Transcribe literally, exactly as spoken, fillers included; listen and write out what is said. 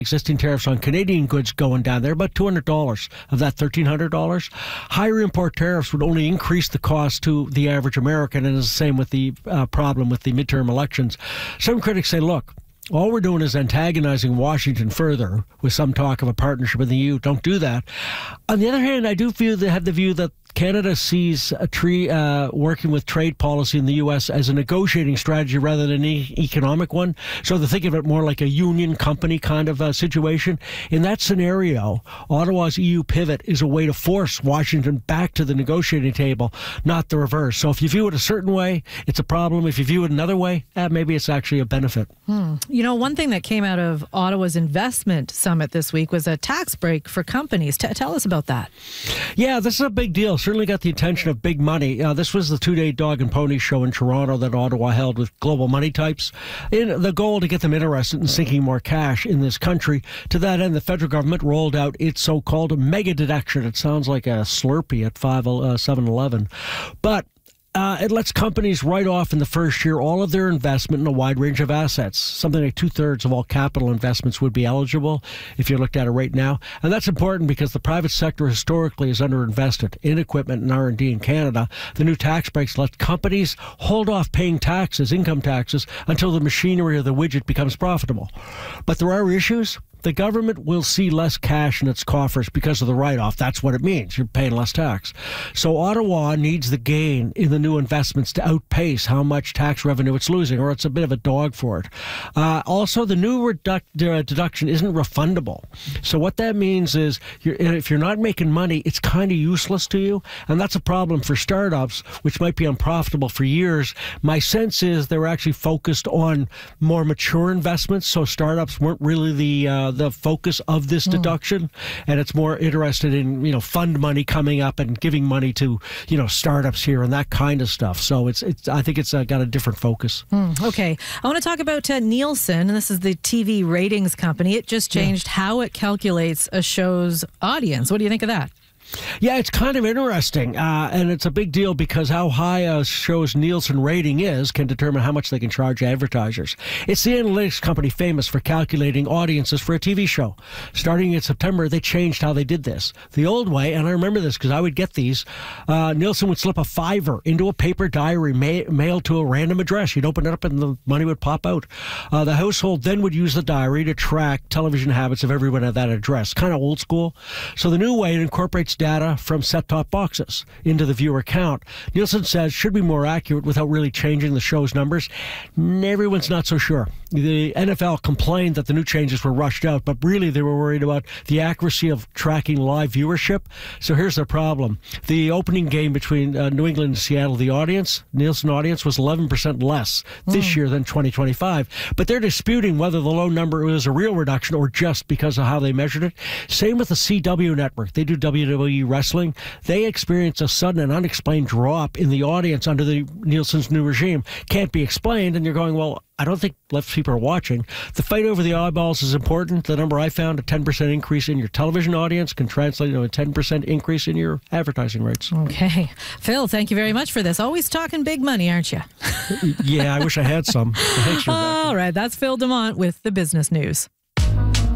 existing tariffs on Canadian goods going down. They're about two hundred dollars of that thirteen hundred dollars. Higher import tariffs would only increase the cost to the average American, and it's the same with the uh, problem with the midterm elections. Some critics say, look, all we're doing is antagonizing Washington further with some talk of a partnership with the E U. Don't do that. On the other hand, I do feel they have the view that Canada sees a tree, uh, working with trade policy in the U S as a negotiating strategy rather than an e- economic one. So they think of it more like a union company kind of uh, situation. In that scenario, Ottawa's E U pivot is a way to force Washington back to the negotiating table, not the reverse. So if you view it a certain way, it's a problem. If you view it another way, eh, maybe it's actually a benefit. Hmm. You know, one thing that came out of Ottawa's investment summit this week was a tax break for companies. T- tell us about that. Yeah, this is a big deal. Certainly got the attention of big money. Uh, this was the two-day dog and pony show in Toronto that Ottawa held with global money types, in the goal to get them interested in sinking more cash in this country. To that end, the federal government rolled out its so-called mega deduction. It sounds like a Slurpee at five, uh, seven eleven. But Uh, it lets companies write off in the first year all of their investment in a wide range of assets. Something like two-thirds of all capital investments would be eligible if you looked at it right now. And that's important because the private sector historically is underinvested in equipment and R and D in Canada. The new tax breaks let companies hold off paying taxes, income taxes, until the machinery or the widget becomes profitable. But there are issues. The government will see less cash in its coffers because of the write-off. That's what it means. You're paying less tax. So Ottawa needs the gain in the new investments to outpace how much tax revenue it's losing, or it's a bit of a dog for it. Uh, also, the new reduc- uh, deduction isn't refundable. So what that means is you're, if you're not making money, it's kind of useless to you. And that's a problem for startups, which might be unprofitable for years. My sense is they were actually focused on more mature investments. So startups weren't really the... Uh, the focus of this deduction, mm. and it's more interested in, you know, fund money coming up and giving money to, you know, startups here and that kind of stuff. So it's, it's I think it's uh, got a different focus. Mm, okay. I want to talk about uh, Nielsen, and this is the T V ratings company. It just changed yeah. how it calculates a show's audience. What do you think of that? Yeah, it's kind of interesting, uh, and it's a big deal because how high a show's Nielsen rating is can determine how much they can charge advertisers. It's the analytics company famous for calculating audiences for a T V show. Starting in September, they changed how they did this. The old way, and I remember this because I would get these, uh, Nielsen would slip a fiver into a paper diary ma- mailed to a random address. You'd open it up and the money would pop out. Uh, the household then would use the diary to track television habits of everyone at that address. Kind of old school. So the new way, it incorporates data from set-top boxes into the viewer count. Nielsen says should be more accurate without really changing the show's numbers. Everyone's not so sure. The N F L complained that the new changes were rushed out, but really they were worried about the accuracy of tracking live viewership. So here's the problem. The opening game between uh, New England and Seattle, the audience, Nielsen audience, was eleven percent less this mm. year than twenty twenty-five. But they're disputing whether the low number was a real reduction or just because of how they measured it. Same with the C W network. They do W W E wrestling. They experienced a sudden and unexplained drop in the audience under the Nielsen's new regime. Can't be explained, and you're going, well, I don't think less people are watching. The fight over the eyeballs is important. The number I found, a ten percent increase in your television audience, can translate into a ten percent increase in your advertising rates. Okay. Phil, thank you very much for this. Always talking big money, aren't you? Yeah, I wish I had some. Thanks for All right, that's Phil Demont with the Business News.